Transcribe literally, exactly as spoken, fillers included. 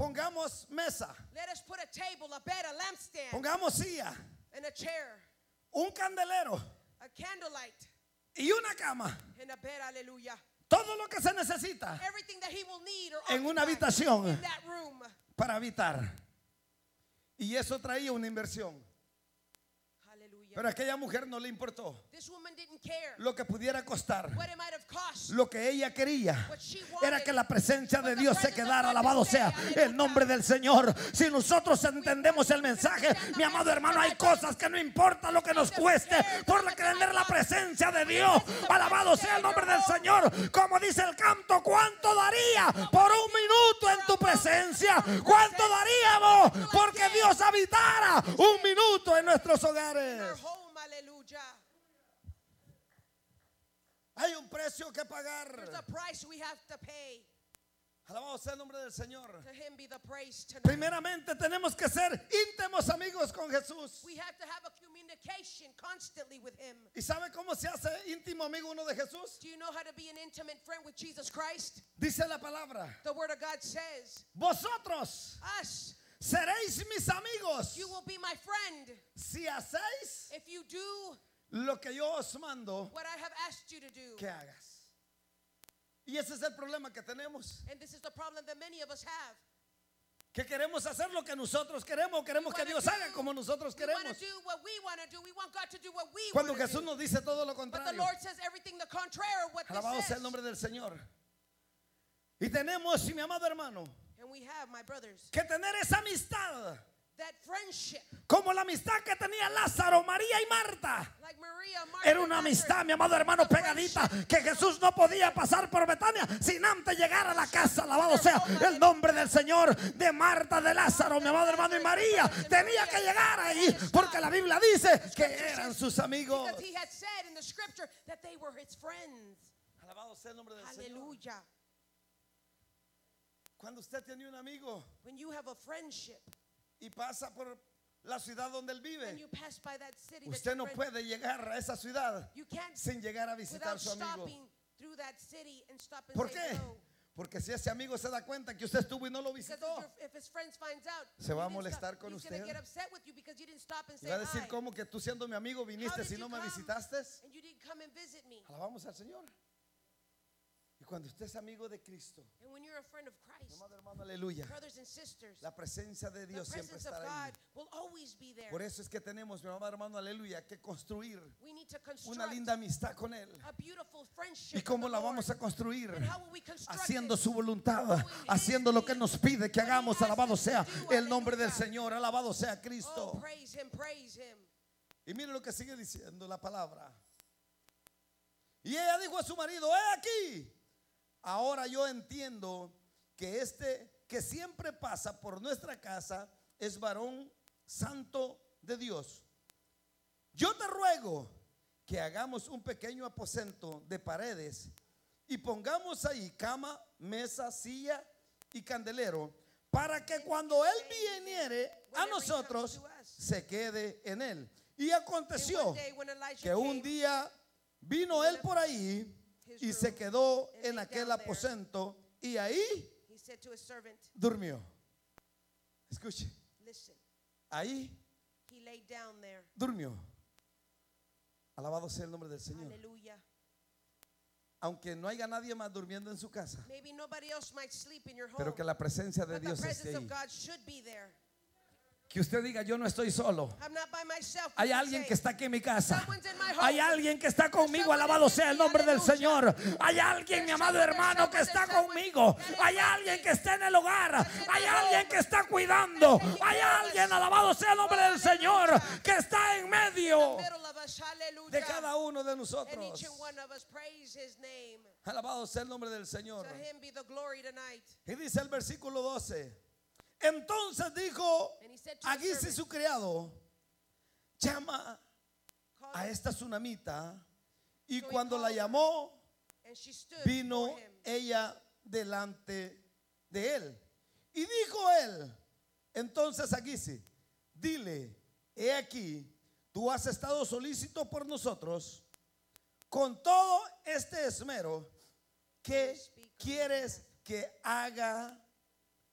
Pongamos mesa. Let us put a table, a bed, a lampstand, Pongamos silla. and a chair, Un candelero. a candlelight, Y una cama. and a bed. Hallelujah. Todo lo que se necesita Everything that he will need or en una occupy habitación in that room. para habitar. Y eso traía una inversión. Hallelujah. Pero a aquella mujer no le importó This woman didn't care lo que pudiera costar. what it might have cost. Lo que ella quería What she wanted era que la presencia de was the Dios se presence of quedara. God to Alabado stay. sea el nombre del Señor. Si nosotros entendemos el mensaje, mi amado hermano, hay cosas que no importa lo que nos cueste por tener la presencia de Dios. Alabado sea el nombre del Señor. Como dice el canto, ¿cuánto daría por un minuto en tu presencia? ¿Cuánto daríamos porque Dios habitara un minuto en nuestros In our hogares? home. Hallelujah. Hay un precio que pagar. There's a price we have to pay. Alabado sea el nombre del Señor. To him be the praise tonight. Primeramente tenemos que ser íntimos amigos con Jesús. We have to have a communication constantly with him. ¿Y sabe cómo se hace íntimo amigo uno de Jesús? Do you know how to be an intimate friend with Jesus Christ? Dice la palabra: The word of God says, vosotros us, seréis mis amigos you will be my friend si hacéis if you do lo que yo os mando what I have asked you to do. que hagas. Y ese es el problema que tenemos, And this is the problem that many of us have. que queremos hacer lo que nosotros queremos, queremos que Dios haga como nosotros We want queremos, to do what we want to do. We want God to do what we cuando want to Jesús do. nos dice todo lo But the contrario. Lord says everything the contrary of what this Alabado sea says. el nombre del Señor. Y tenemos, mi amado hermano, And we have, my brothers, que tener esa amistad that friendship, como la amistad que tenía Lázaro, María y Marta. like Maria, Martha, Era una and amistad, Lazarus. mi amado hermano, pegadita, que Jesús no podía pasar por Betania sin antes llegar a la casa. Alabado sea el nombre del Señor. De Marta, de Lázaro, mi amado hermano, y María tenía que llegar ahí, porque la Biblia dice que eran sus amigos. Because he had said in the scripture that they were his friends. Alabado sea el nombre del Señor. Hallelujah. Cuando usted tiene un amigo When you have a friendship y pasa por la ciudad donde él and vive, you pass by that city, that usted your no friend- puede llegar a esa ciudad you can't sin llegar a visitar a without su amigo. stopping through that city and stop and ¿Por say qué? hello. Porque si ese amigo se da cuenta que usted estuvo y no lo Because visitó, if, your- if his friends finds out, se va a you didn't molestar stop, con he's gonna usted. get upset with you because you didn't stop and y say va a decir, hi. ¿cómo que tú siendo mi amigo How viniste did si you no me come visitaste? and you didn't come and visit me? Alabamos al Señor. Y cuando usted es amigo de Cristo, And when you're a friend of mi Christ, amado hermano, aleluya, brothers and sisters, la presencia de the Dios siempre presence of estará ahí. God will always be there. Por eso es que tenemos, mi amado hermano, aleluya, que construir We need to una construct linda amistad con Él. a beautiful friendship ¿Y cómo with la the Lord. vamos a construir? And how will we construct Haciendo it? su voluntad, haciendo lo que nos pide que hagamos. Alabado sea el nombre del Señor, alabado sea Oh, Cristo. praise him, praise him. Y mire lo que sigue diciendo la palabra. Y ella dijo a su marido: he aquí, ahora yo entiendo que este que siempre pasa por nuestra casa es varón santo de Dios. Yo te ruego que hagamos un pequeño aposento de paredes y pongamos ahí cama, mesa, silla y candelero, para que cuando él viniere a nosotros se quede en él. Y And aconteció one day when Elijah que un came, día vino él por ahí y se quedó en aquel aposento y ahí he said to his servant, durmió. Escuche, listen, ahí he laid down there. durmió. Alabado sea el nombre del Señor. Hallelujah. Aunque no haya nadie más durmiendo en su casa, Maybe nobody else might sleep in your home, pero que la presencia de but the Dios esté presence of ahí. God should be there. Que usted diga: yo no estoy solo. I'm not by myself. Hay you alguien say. que está aquí en mi casa. Someone's in my home. Hay alguien que está conmigo. Alabado sea el nombre del Señor. Hay alguien, mi amado hermano, que está conmigo. Hay alguien que está en el hogar. Hay alguien que está cuidando. Hay alguien, alabado sea el nombre del Señor, que está en medio Middle of us, hallelujah. de cada uno de And nosotros. each and one of us praise his name. Alabado sea el nombre del Señor. To him be the glory tonight. Y dice el versículo doce. Entonces dijo And he said to a his Gizi servant, su criado: llama call a him. esta tsunamita. Y So he cuando la called her, llamó, And she stood vino before him. ella delante de él. Y dijo él entonces a Gizi: dile, he aquí, tú has estado solícito por nosotros con todo este esmero. ¿Qué quieres que haga